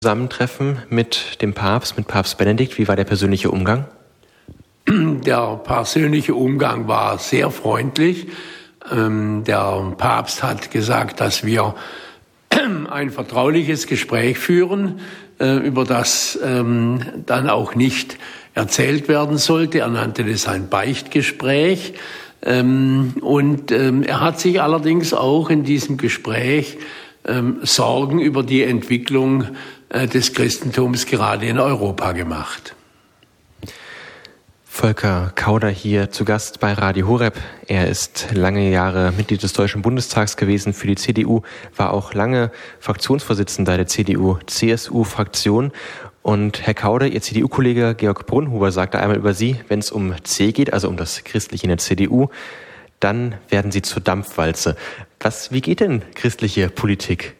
Zusammentreffen mit dem Papst, mit Papst Benedikt. Wie war der persönliche Umgang? Der persönliche Umgang war sehr freundlich. Der Papst hat gesagt, dass wir ein vertrauliches Gespräch führen, über das dann auch nicht erzählt werden sollte. Er nannte das ein Beichtgespräch. Und er hat sich allerdings auch in diesem Gespräch Sorgen über die Entwicklung des Christentums gerade in Europa gemacht. Volker Kauder hier zu Gast bei Radio Horeb. Er ist lange Jahre Mitglied des Deutschen Bundestags gewesen für die CDU, war auch lange Fraktionsvorsitzender der CDU-CSU-Fraktion. Und Herr Kauder, Ihr CDU-Kollege Georg Brunhuber sagte einmal über Sie, wenn es um C geht, also um das Christliche in der CDU, dann werden Sie zur Dampfwalze. Wie geht denn christliche Politik?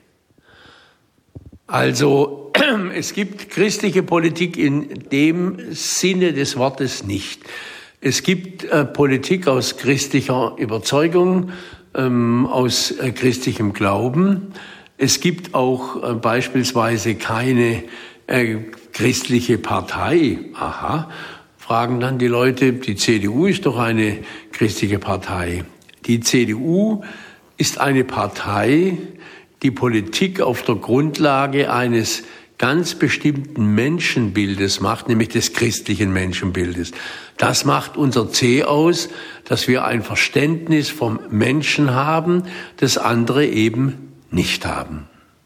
Also es gibt christliche Politik in dem Sinne des Wortes nicht. Es gibt Politik aus christlicher Überzeugung, aus christlichem Glauben. Es gibt auch beispielsweise keine christliche Partei. Aha, fragen dann die Leute, die CDU ist doch eine christliche Partei. Die CDU ist eine Partei, die Politik auf der Grundlage eines ganz bestimmten Menschenbildes macht, nämlich des christlichen Menschenbildes. Das macht unser C aus, dass wir ein Verständnis vom Menschen haben, das andere eben nicht haben.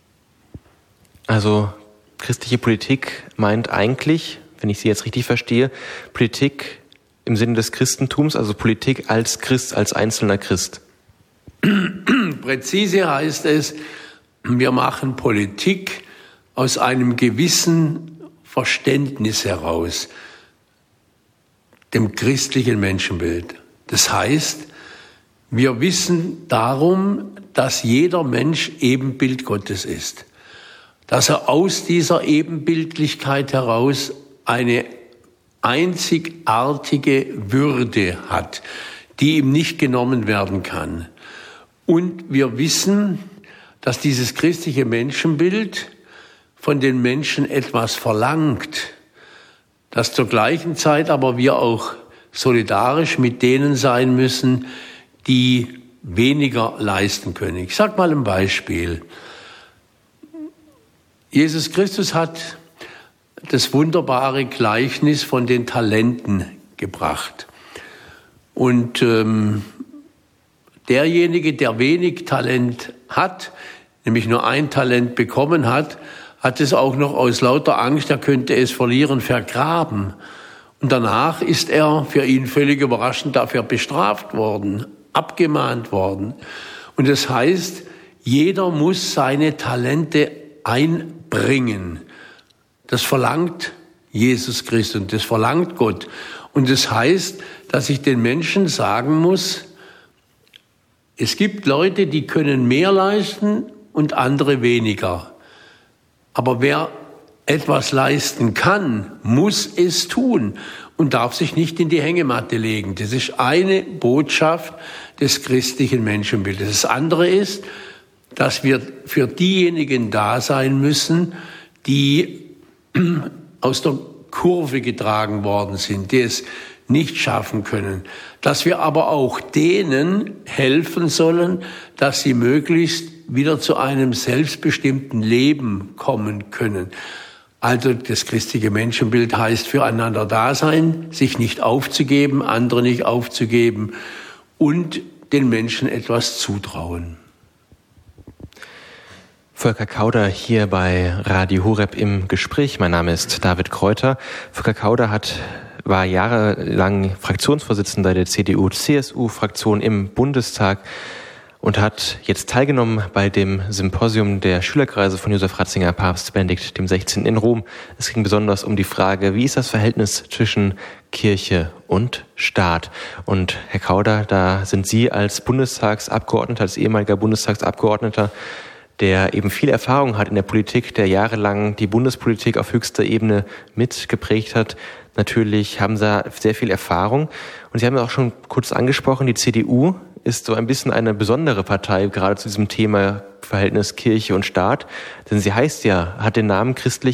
Also christliche Politik meint eigentlich, wenn ich Sie jetzt richtig verstehe, Politik im Sinne des Christentums, also Politik als Christ, als einzelner Christ. Präzise heißt es, wir machen Politik aus einem gewissen Verständnis heraus, dem christlichen Menschenbild. Das heißt, wir wissen darum, dass jeder Mensch Ebenbild Gottes ist, dass er aus dieser Ebenbildlichkeit heraus eine einzigartige Würde hat, die ihm nicht genommen werden kann. Und wir wissen, dass dieses christliche Menschenbild von den Menschen etwas verlangt, dass zur gleichen Zeit aber wir auch solidarisch mit denen sein müssen, die weniger leisten können. Ich sage mal ein Beispiel. Jesus Christus hat das wunderbare Gleichnis von den Talenten gebracht. Und derjenige, der wenig Talent hat, nämlich nur ein Talent bekommen hat, hat es auch noch aus lauter Angst, er könnte es verlieren, vergraben. Und danach ist er, für ihn völlig überraschend, dafür bestraft worden, abgemahnt worden. Und das heißt, jeder muss seine Talente einbringen. Das verlangt Jesus Christus und das verlangt Gott. Und das heißt, dass ich den Menschen sagen muss, es gibt Leute, die können mehr leisten und andere weniger. Aber wer etwas leisten kann, muss es tun und darf sich nicht in die Hängematte legen. Das ist eine Botschaft des christlichen Menschenbildes. Das andere ist, dass wir für diejenigen da sein müssen, die aus der Kurve getragen worden sind, die es nicht schaffen können. Dass wir aber auch denen helfen sollen, dass sie möglichst wieder zu einem selbstbestimmten Leben kommen können. Also das christliche Menschenbild heißt füreinander da sein, sich nicht aufzugeben, andere nicht aufzugeben und den Menschen etwas zutrauen. Volker Kauder hier bei Radio Horeb im Gespräch. Mein Name ist David Kräuter. Volker Kauder war jahrelang Fraktionsvorsitzender der CDU-CSU-Fraktion im Bundestag und hat jetzt teilgenommen bei dem Symposium der Schülerkreise von Josef Ratzinger, Papst Benedikt XVI. In Rom. Es ging besonders um die Frage, wie ist das Verhältnis zwischen Kirche und Staat? Und Herr Kauder, da sind Sie als Bundestagsabgeordneter, als ehemaliger Bundestagsabgeordneter der eben viel Erfahrung hat in der Politik, der jahrelang die Bundespolitik auf höchster Ebene mitgeprägt hat. Natürlich haben Sie sehr viel Erfahrung. Und Sie haben ja auch schon kurz angesprochen, die CDU ist so ein bisschen eine besondere Partei, gerade zu diesem Thema Verhältnis Kirche und Staat. Denn sie heißt ja, hat den Namen